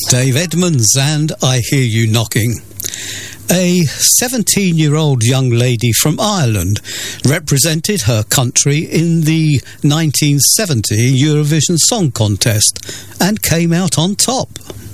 Dave Edmunds and I Hear You Knocking. A 17-year-old young lady from Ireland represented her country in the 1970 Eurovision Song Contest and came out on top.